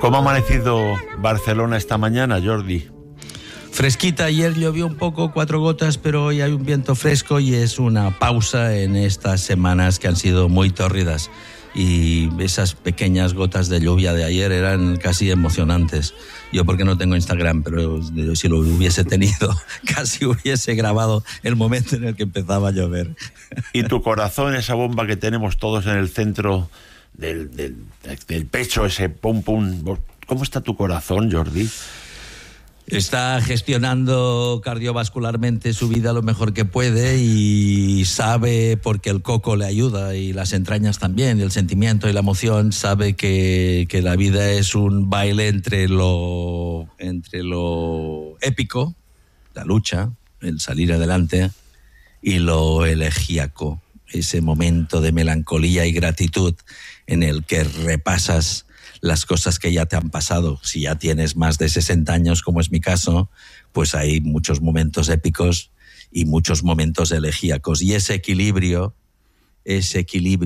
¿Cómo ha amanecido Barcelona esta mañana, Jordi? Fresquita, ayer llovió un poco, 4 gotas, pero hoy hay un viento fresco y es una pausa en estas semanas que han sido muy tórridas. Y esas pequeñas gotas de lluvia de ayer eran casi emocionantes. Yo porque no tengo Instagram, pero si lo hubiese tenido, casi hubiese grabado el momento en el que empezaba a llover. ¿Y tu corazón, esa bomba que tenemos todos en el centro del pecho, ese pum pum? ¿Cómo está tu corazón, Jordi? Está gestionando cardiovascularmente su vida lo mejor que puede y sabe, porque el coco le ayuda y las entrañas también, y el sentimiento y la emoción, sabe que la vida es un baile entre lo épico, la lucha, el salir adelante, y lo elegíaco, ese momento de melancolía y gratitud en el que repasas las cosas que ya te han pasado. Si ya tienes más de 60 años, como es mi caso, pues hay muchos momentos épicos y muchos momentos elegíacos. Y ese equilibrio es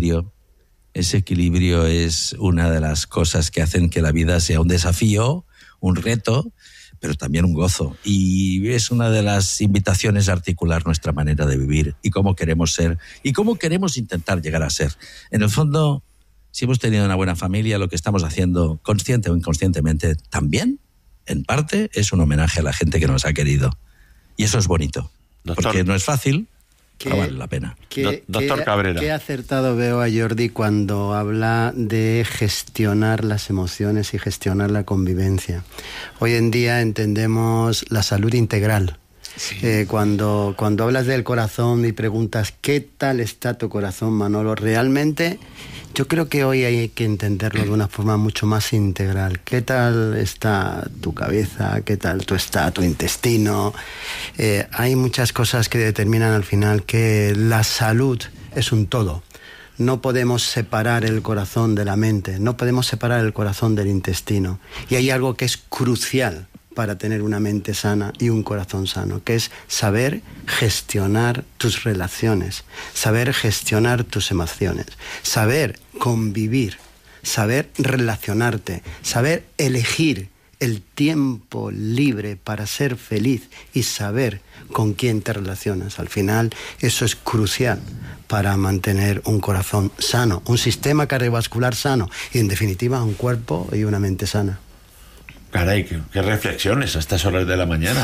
una de las cosas que hacen que la vida sea un desafío, un reto, pero también un gozo. Y es una de las invitaciones a articular nuestra manera de vivir y cómo queremos ser y cómo queremos intentar llegar a ser. En el fondo, si hemos tenido una buena familia, lo que estamos haciendo, consciente o inconscientemente, también, en parte, es un homenaje a la gente que nos ha querido. Y eso es bonito. Doctor, porque no es fácil, pero vale la pena. Doctor Cabrera. Qué acertado veo a Jordi cuando habla de gestionar las emociones y gestionar la convivencia. Hoy en día entendemos la salud integral. Sí. Cuando hablas del corazón y preguntas ¿qué tal está tu corazón, Manolo? Realmente yo creo que hoy hay que entenderlo de una forma mucho más integral. ¿Qué tal está tu cabeza? ¿Qué tal está tu intestino? Hay muchas cosas que determinan al final que la salud es un todo. No podemos separar el corazón de la mente, no podemos separar el corazón del intestino. Y hay algo que es crucial para tener una mente sana y un corazón sano, que es saber gestionar tus relaciones, saber gestionar tus emociones, saber convivir, saber relacionarte, saber elegir el tiempo libre para ser feliz y saber con quién te relacionas. Al final, eso es crucial para mantener un corazón sano, un sistema cardiovascular sano y, en definitiva, un cuerpo y una mente sana. Caray, qué reflexiones a estas horas de la mañana.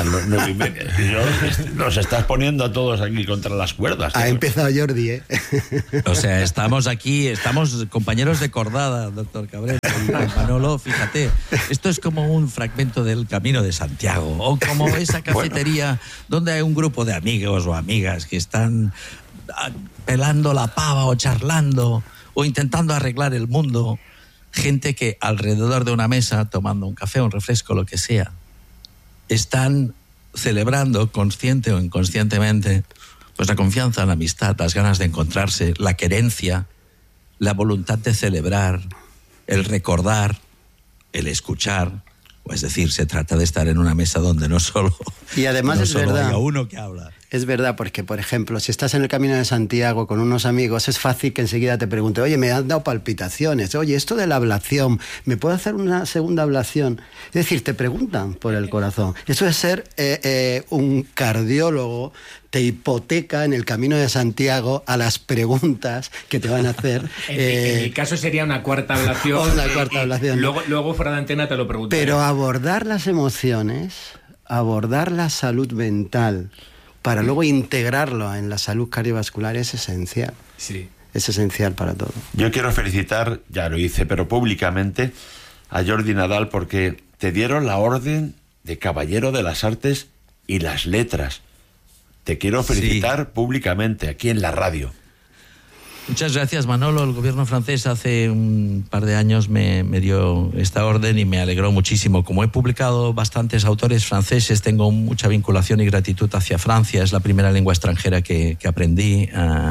Nos estás poniendo a todos aquí contra las cuerdas. Ha empezado Jordi, ¿eh? O sea, estamos aquí, estamos compañeros de cordada, doctor Cabrera y Manolo, fíjate. Esto es como un fragmento del Camino de Santiago, o como esa cafetería donde hay un grupo de amigos o amigas que están pelando la pava o charlando o intentando arreglar el mundo. Gente que alrededor de una mesa, tomando un café, un refresco, lo que sea, están celebrando, consciente o inconscientemente, pues la confianza, la amistad, las ganas de encontrarse, la querencia, la voluntad de celebrar, el recordar, el escuchar. Es decir, se trata de estar en una mesa donde no solo, y además es verdad, haya uno que habla. Es verdad, porque, por ejemplo, si estás en el Camino de Santiago con unos amigos, es fácil que enseguida te pregunte, oye, me han dado palpitaciones, oye, esto de la ablación, ¿me puedo hacer una segunda ablación? Es decir, te preguntan por el corazón. Eso es ser un cardiólogo, te hipoteca en el Camino de Santiago a las preguntas que te van a hacer. En mi caso sería una cuarta ablación. Una cuarta ablación. Luego fuera de antena te lo pregunto. Pero abordar las emociones, abordar la salud mental, para luego integrarlo en la salud cardiovascular es esencial. Sí. Es esencial para todo. Yo quiero felicitar, ya lo hice, pero públicamente, a Jordi Nadal porque te dieron la orden de Caballero de las Artes y las Letras. Te quiero felicitar públicamente, aquí en la radio. Muchas gracias, Manolo. El gobierno francés hace un par de años me dio esta orden y me alegró muchísimo. Como he publicado bastantes autores franceses, tengo mucha vinculación y gratitud hacia Francia. Es la primera lengua extranjera que aprendí.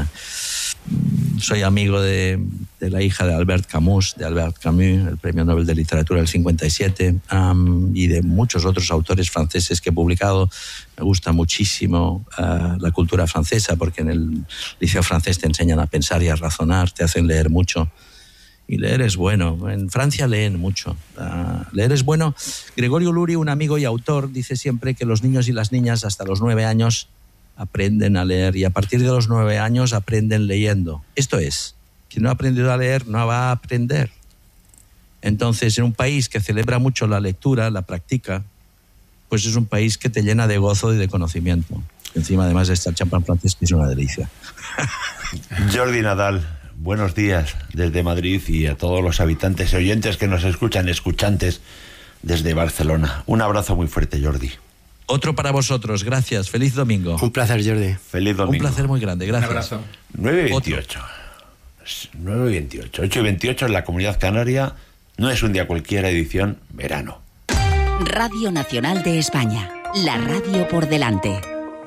Soy amigo de la hija de Albert Camus, el premio Nobel de Literatura del 57, y de muchos otros autores franceses que he publicado. Me gusta muchísimo la cultura francesa, porque en el liceo francés te enseñan a pensar y a razonar, te hacen leer mucho. Y leer es bueno. En Francia leen mucho. Leer es bueno. Gregorio Luri, un amigo y autor, dice siempre que los niños y las niñas hasta los 9 años aprenden a leer y a partir de los 9 años aprenden leyendo. Esto es, quien no ha aprendido a leer no va a aprender. Entonces, en un país que celebra mucho la lectura, la practica, pues es un país que te llena de gozo y de conocimiento. Encima, además, está el champán francés, que es una delicia. Jordi Nadal, buenos días desde Madrid y a todos los habitantes y oyentes que nos escuchan, escuchantes desde Barcelona. Un abrazo muy fuerte, Jordi. Otro para vosotros, gracias. Feliz domingo. Un placer, Jordi. Feliz domingo. Un placer muy grande, gracias. Un abrazo. 9:28. 9:28. 8:28 en la Comunidad Canaria. No es un día cualquiera, edición verano. Radio Nacional de España. La radio por delante.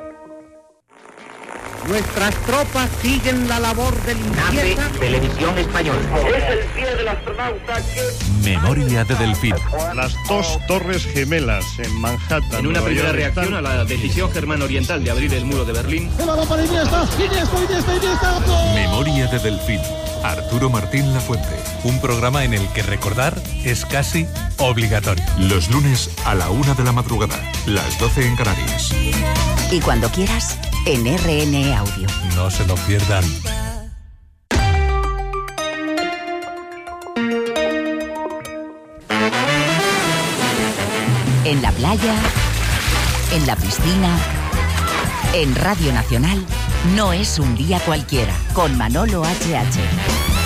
Nuestras tropas siguen la labor de limpieza. Televisión Española. Es el día del astronauta que... Memoria de Delfín. Las dos torres gemelas en Manhattan. En una primera reacción a la decisión germana oriental de abrir el muro de Berlín. Memoria de Delfín. Arturo Martín Lafuente. Un programa en el que recordar es casi obligatorio. Los lunes a la 1 de la madrugada, las 12 en Canarias. Y cuando quieras, en RN Audio. No se lo pierdan. En la playa, en la piscina, en Radio Nacional, no es un día cualquiera, con Manolo HH.